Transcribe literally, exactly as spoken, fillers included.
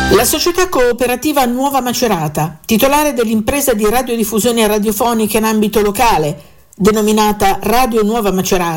La società cooperativa Nuova Macerata, titolare dell'impresa di radiodiffusione radiofonica in ambito locale, denominata Radio Nuova Macerata,